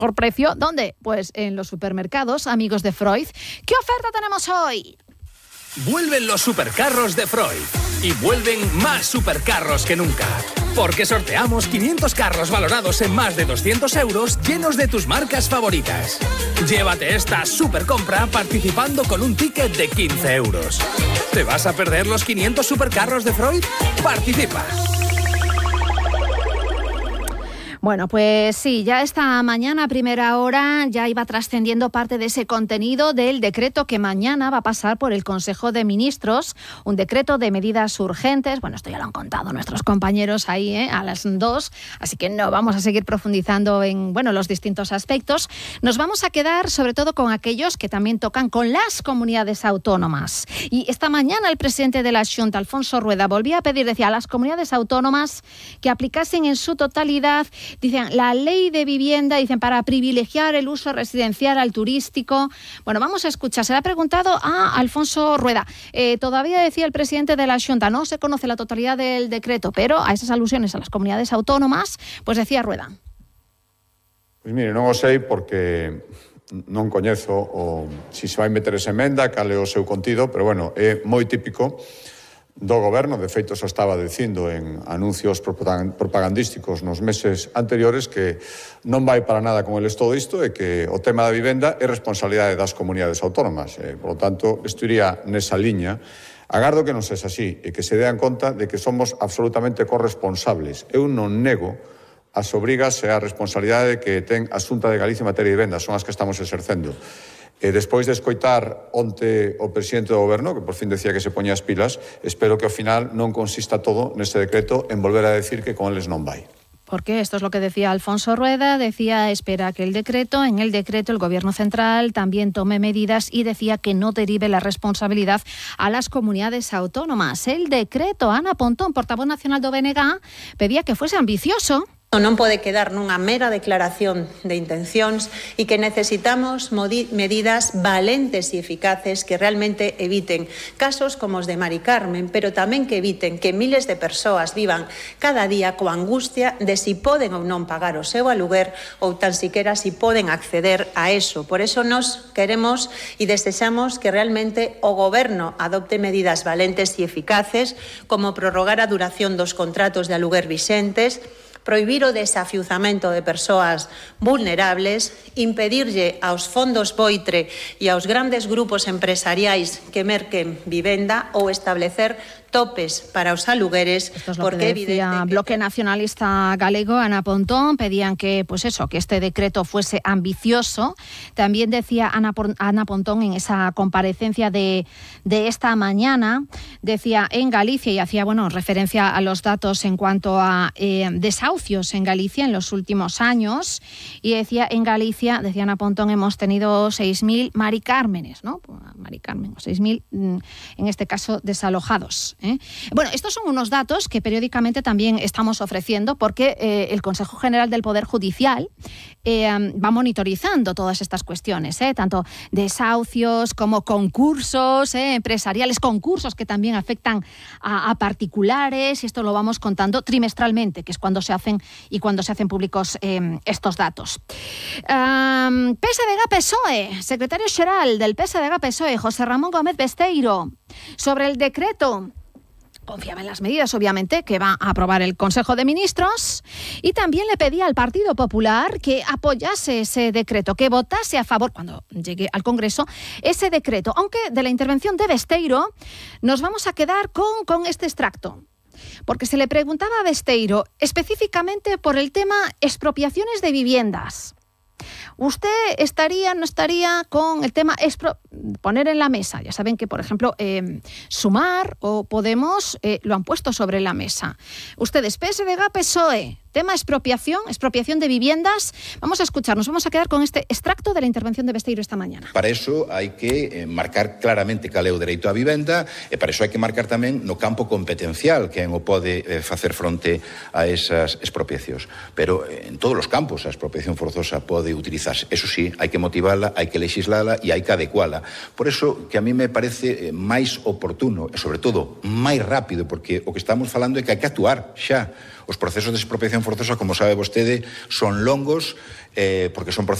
mejor precio. ¿Dónde? Pues en los supermercados, amigos de Freud. ¿Qué oferta tenemos hoy? Vuelven los supercarros de Freud y vuelven más supercarros que nunca. Porque sorteamos 500 carros valorados en más de 200 euros llenos de tus marcas favoritas. Llévate esta supercompra participando con un ticket de 15 euros. ¿Te vas a perder los 500 supercarros de Freud? ¡Participa! Bueno, pues sí, ya esta mañana a primera hora ya iba trascendiendo parte de ese contenido del decreto que mañana va a pasar por el Consejo de Ministros, un decreto de medidas urgentes. Bueno, esto ya lo han contado nuestros compañeros ahí a las 2, así que no vamos a seguir profundizando en los distintos aspectos. Nos vamos a quedar sobre todo con aquellos que también tocan con las comunidades autónomas. Y esta mañana el presidente de la Xunta, Alfonso Rueda, volvía a pedir, decía, a las comunidades autónomas que aplicasen en su totalidad, dicen, la ley de vivienda, dicen, para privilegiar el uso residencial al turístico. Bueno, vamos a escuchar. Se le ha preguntado a Alfonso Rueda. Todavía decía el presidente de la Xunta, no se conoce la totalidad del decreto, pero a esas alusiones a las comunidades autónomas, pues decía Rueda. Pois mire, non o sei porque non coñezo o si se vai meter esa emenda, cal é o seu contido, pero bueno, é moi típico do goberno, de feito xa estaba dicindo en anuncios propagandísticos nos meses anteriores que non vai para nada con eles todo isto e que o tema da vivenda é responsabilidade das comunidades autónomas. Por lo tanto, isto iría nesa liña. Agardo que non sexa así e que se dean conta de que somos absolutamente corresponsables. Eu non nego as obrigas e a responsabilidade que ten a Xunta de Galicia en materia de vivenda, son as que estamos exercendo. Despois de escoitar onte o presidente do goberno, que por fin decía que se poñía as pilas, espero que ao final non consista todo neste decreto en volver a decir que con eles non vai. Porque esto es lo que decía Alfonso Rueda, decía, espera que en el decreto el Gobierno central también tome medidas y decía que no derive la responsabilidad a las comunidades autónomas. El decreto, Ana Pontón, portavoz nacional do BNG, pedía que fuese ambicioso. Non pode quedar nunha mera declaración de intencións e que necesitamos medidas valentes e eficaces que realmente eviten casos como os de Mari Carmen, pero tamén que eviten que miles de persoas vivan cada día coa angustia de si poden ou non pagar o seu aluguer ou tan siquiera si poden acceder a eso. Por eso nos queremos e desexamos que realmente o Goberno adopte medidas valentes e eficaces como prorrogar a duración dos contratos de aluguer vixentes, prohibir o desafiuzamento de persoas vulnerables, impedirlle aos fondos Boitre e aos grandes grupos empresariais que merquen vivenda ou establecer topes para os alugueres. Esto es lo porque que decía Bloque Nacionalista Galego, Ana Pontón, pedían que que este decreto fuese ambicioso. También decía Ana Pontón en esa comparecencia de esta mañana, decía en Galicia, y hacía referencia a los datos en cuanto a desahucios en Galicia en los últimos años, y decía en Galicia, decía Ana Pontón, hemos tenido 6.000 Mari Cármenes, ¿no? Mari Carmen, 6.000 en este caso desalojados. Bueno, estos son unos datos que periódicamente también estamos ofreciendo porque el Consejo General del Poder Judicial va monitorizando todas estas cuestiones, tanto desahucios como concursos empresariales, concursos que también afectan a particulares, y esto lo vamos contando trimestralmente, que es cuando se hacen públicos estos datos. PSDG-PSOE, secretario xeral del PSDG-PSOE, José Ramón Gómez Besteiro, sobre el decreto. Confiaba en las medidas, obviamente, que va a aprobar el Consejo de Ministros, y también le pedía al Partido Popular que apoyase ese decreto, que votase a favor, cuando llegue al Congreso, ese decreto. Aunque de la intervención de Besteiro nos vamos a quedar con este extracto, porque se le preguntaba a Besteiro específicamente por el tema expropiaciones de viviendas. ¿Usted no estaría con el tema poner en la mesa? Ya saben que, por ejemplo, Sumar o Podemos lo han puesto sobre la mesa. Ustedes, PSDG, PSOE, tema expropiación de viviendas. Vamos a escucharnos, vamos a quedar con este extracto de la intervención de Besteiro esta mañana. Para eso hai que marcar claramente cal é o dereito á vivenda, e para eso hai que marcar tamén no campo competencial quen o pode facer fronte a esas expropiacións. Pero en todos os campos a expropiación forzosa pode utilizarse. Eso sí, hai que motivala, hai que lexislala e hai que adecuala toda. Por eso que a mí me parece máis oportuno e, sobre todo, máis rápido, porque o que estamos falando é que hai que actuar xa. Os procesos de expropiación forzosa, como sabe vostede, son longos, porque son procesos